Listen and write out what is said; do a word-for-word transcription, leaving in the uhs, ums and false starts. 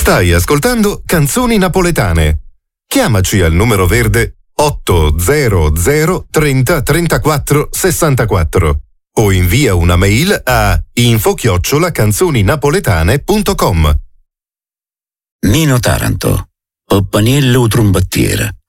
Stai ascoltando Canzoni Napoletane. Chiamaci al numero verde otto zero zero trenta trentaquattro sessantaquattro o invia una mail a info chiocciola canzoninapoletane punto com. Nino Taranto, o Paniello Trombattiera.